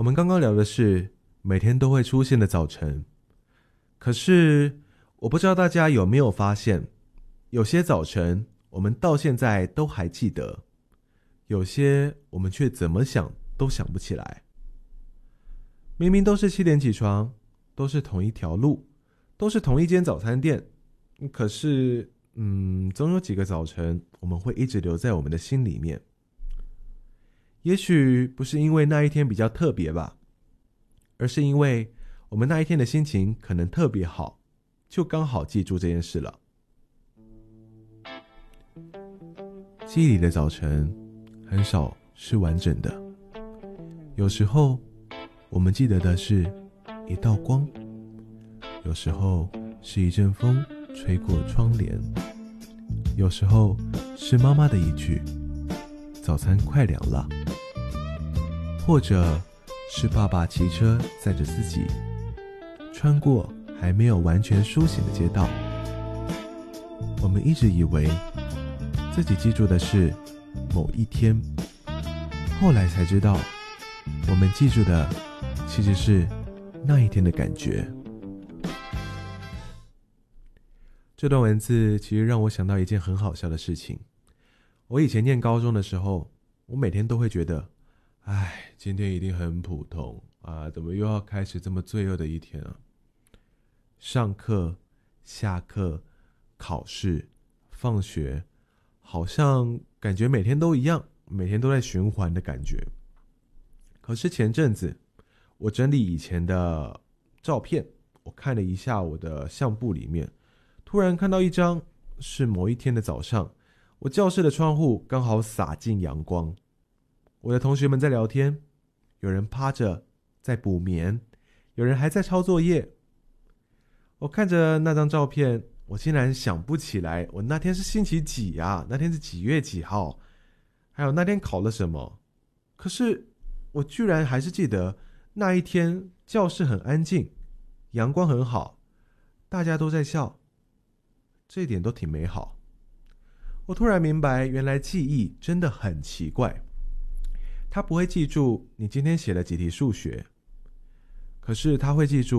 我们刚刚聊的是每天都会出现的早晨，可是我不知道大家有没有发现，有些早晨我们到现在都还记得，有些我们却怎么想都想不起来。明明都是7点起床，都是同一条路，都是同一间早餐店，可是总有几个早晨我们会一直留在我们的心里面。也许不是因为那一天比较特别吧，而是因为我们那一天的心情可能特别好，就刚好记住这件事了。记忆里的早晨很少是完整的，有时候我们记得的是一道光，有时候是一阵风吹过窗帘，有时候是妈妈的一句早餐快凉了，或者是爸爸骑车载着自己穿过还没有完全苏醒的街道。我们一直以为自己记住的是某一天，后来才知道我们记住的其实是那一天的感觉。这段文字其实让我想到一件很好笑的事情。我以前念高中的时候，我每天都会觉得今天一定很普通啊，怎么又要开始这么罪恶的一天啊？上课、下课、考试、放学，好像感觉每天都一样，每天都在循环的感觉。可是前阵子我整理以前的照片，我看了一下我的相簿里面，突然看到一张是某一天的早上，我教室的窗户刚好洒进阳光，我的同学们在聊天，有人趴着在补眠，有人还在抄作业。我看着那张照片，我竟然想不起来我那天是星期几啊，那天是几月几号，还有那天考了什么。可是我居然还是记得那一天教室很安静，阳光很好，大家都在笑，这一点都挺美好。我突然明白，原来记忆真的很奇怪，它不会记住你今天写了几题数学，可是它会记住